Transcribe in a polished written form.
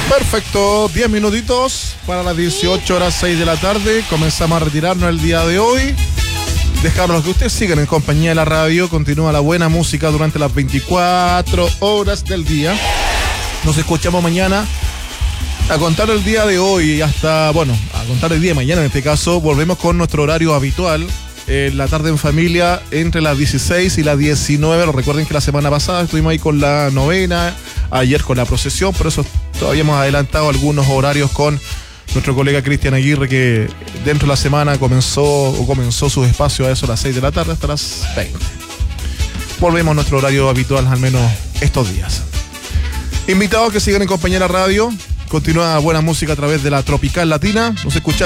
Perfecto, 10 minutitos para las 18 horas 6 de la tarde. Comenzamos a retirarnos el día de hoy. Dejarlos que ustedes sigan en compañía de la radio. Continúa la buena música durante las 24 horas del día. Nos escuchamos mañana. A contar el día de hoy hasta, bueno, a contar el día de mañana en este caso, volvemos con nuestro horario habitual. La tarde en familia entre las 16 y las 19. Recuerden que la semana pasada estuvimos ahí con la novena, ayer con la procesión, por eso todavía hemos adelantado algunos horarios con nuestro colega Cristian Aguirre, que dentro de la semana comenzó su espacio a eso a las 6 de la tarde hasta las 20. Volvemos a nuestro horario habitual al menos estos días. Invitados que sigan en compañía de la radio. Continúa buena música a través de la Tropical Latina. Nos escuchamos.